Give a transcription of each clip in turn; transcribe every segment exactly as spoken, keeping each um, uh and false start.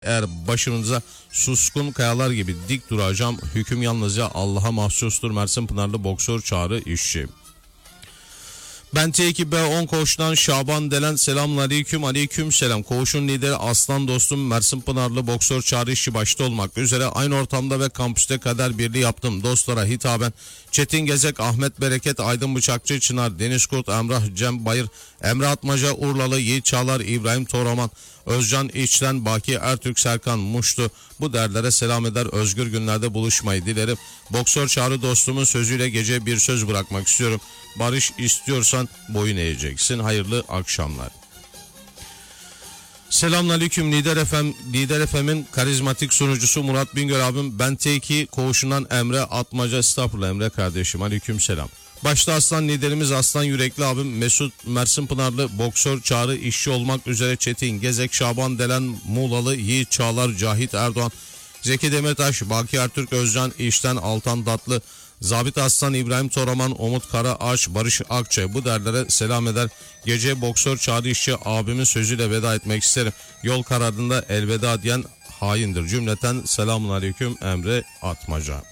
Eğer başınıza suskun kayalar gibi dik duracağım, hüküm yalnızca Allah'a mahsustur. Mersin Pınarlı boksör Çağrı İşçi. Ben T iki B on koğuştan Şaban Delen, selamun aleyküm. Aleyküm selam. Koğuşun lideri aslan dostum Mersin Pınarlı boksör Çağrı İşçi başta olmak üzere aynı ortamda ve kampüste kader birliği yaptım. Dostlara hitaben Çetin Gezek, Ahmet Bereket, Aydın Bıçakçı, Çınar, Deniz Kurt, Emrah Cem Bayır, Emre Atmaca, Urlalı, Yiğit Çağlar, İbrahim Toraman, Özcan İçten, Baki Ertürk, Serkan Muştu bu derlere selam eder. Özgür günlerde buluşmayı dilerim. Boksör Çağrı dostumun sözüyle gece bir söz bırakmak istiyorum. Barış istiyorsan boyun eğeceksin. Hayırlı akşamlar. Selamünaleyküm. Lider F M, Lider F M'in karizmatik sunucusu Murat Bingöl abim. Ben T iki koğuşundan Emre Atmaca, estağfurullah Emre kardeşim. Aleyküm selam. Başta aslan liderimiz aslan yürekli abim Mesut, Mersin Pınarlı boksör Çağrı İşçi olmak üzere Çetin Gezek, Şaban Delen, Muğlalı, Yiğit Çağlar, Cahit Erdoğan, Zeki Demirtaş, Baki Ertürk, Özcan İşten, Altan Datlı, Zabit Aslan, İbrahim Toraman, Umut Karaağaç, Barış Akçay bu derlere selam eder. Gece boksör Çağrı İşçi abimin sözüyle veda etmek isterim. Yol kararında elveda diyen haindir. Cümleten selamun aleyküm Emre Atmaca.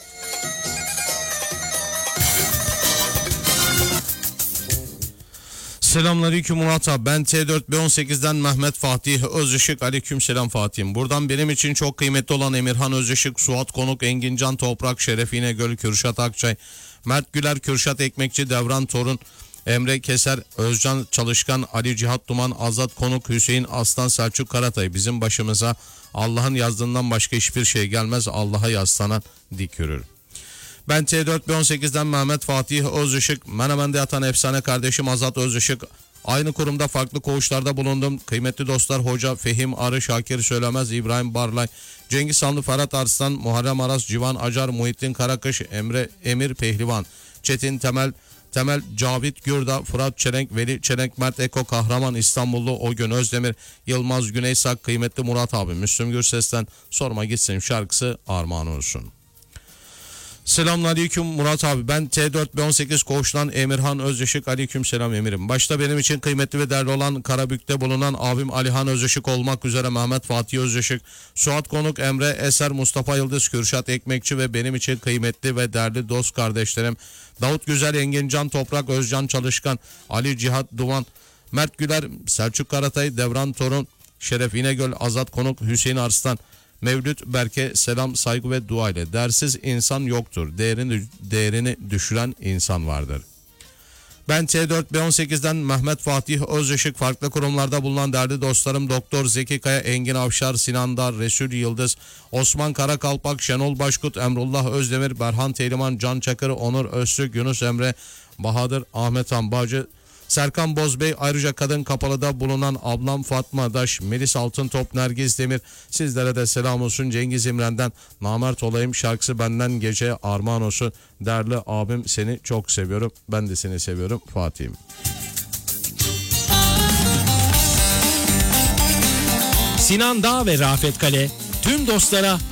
Selamünaleyküm Murat abi. Ben T dört B on sekizden Mehmet Fatih Özışık. Aleyküm selam Fatih'im. Buradan benim için çok kıymetli olan Emirhan Özışık, Suat Konuk, Engincan Toprak, Şeref İnegöl, Kürşat Akçay, Mert Güler, Kürşat Ekmekçi, Devran Torun, Emre Keser, Özcan Çalışkan, Ali Cihat Duman, Azat Konuk, Hüseyin Aslan, Selçuk Karatay. Bizim başımıza Allah'ın yazdığından başka hiçbir şey gelmez. Allah'a yaslanan dik yürür. Ben T dört B on sekizden Mehmet Fatih Özışık, Menemen'de yatan efsane kardeşim Azat Özışık. Aynı kurumda farklı koğuşlarda bulundum. Kıymetli dostlar Hoca Fehim Arı, Şakir Söylemez, İbrahim Barlay, Cengiz Hanlı, Ferhat Arslan, Muharrem Aras, Civan Acar, Muhittin Karakış, Emre Emir Pehlivan, Çetin Temel, Temel, Cavit Gürda, Fırat Çelenk, Veli Çelenk, Mert Eko, Kahraman İstanbullu, Ogün Özdemir, Yılmaz Güneysak, kıymetli Murat abi, Müslüm Gürses'ten Sorma Gitsin şarkısı armağan olsun. Selamünaleyküm Murat abi. Ben T dört B on sekiz koğuştan Emirhan Özışık. Aleyküm selam emirim. Başta benim için kıymetli ve değerli olan Karabük'te bulunan abim Alihan Özışık olmak üzere Mehmet Fatih Özışık, Suat Konuk, Emre Eser, Mustafa Yıldız, Kürşat Ekmekçi ve benim için kıymetli ve değerli dost kardeşlerim Davut Güzel, Engincan Toprak, Özcan Çalışkan, Ali Cihat Duman, Mert Güler, Selçuk Karatay, Devran Torun, Şeref İnegöl, Azat Konuk, Hüseyin Arslan, Mevlüt Berke selam, saygı ve dua ile. Dersiz insan yoktur. Değerini, değerini düşüren insan vardır. Ben T dört B on sekizden Mehmet Fatih Özışık, farklı kurumlarda bulunan değerli dostlarım Doktor Zeki Kaya, Engin Avşar, Sinan Dar, Resul Yıldız, Osman Karakalpak, Şenol Başkut, Emrullah Özdemir, Berhan Teyliman, Can Çakır, Onur Öztürk, Yunus Emre, Bahadır, Ahmet Ambacı, Serkan Bozbey, ayrıca Kadın Kapalı'da bulunan ablam Fatma Daş, Melis Altıntop, Nergiz Demir, sizlere de selam olsun. Cengiz İmren'den Namert Olayım şarkısı benden gece armağan olsun. Değerli abim seni çok seviyorum, ben de seni seviyorum Fatih'im. Sinan Dağ ve Rafet Kale tüm dostlara